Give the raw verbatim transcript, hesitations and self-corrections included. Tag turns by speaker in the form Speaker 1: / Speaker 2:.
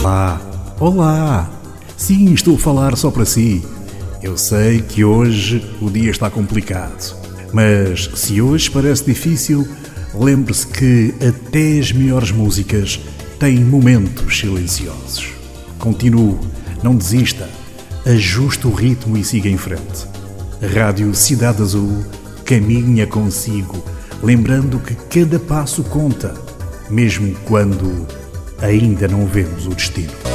Speaker 1: Olá, olá! Sim, estou a falar só para si. Eu sei que hoje o dia está complicado, mas se hoje parece difícil, lembre-se que até as melhores músicas têm momentos silenciosos. Continue, não desista, ajuste o ritmo e siga em frente. A Rádio Cidade Azul caminha consigo, lembrando que cada passo conta, mesmo quando ainda não vemos o destino.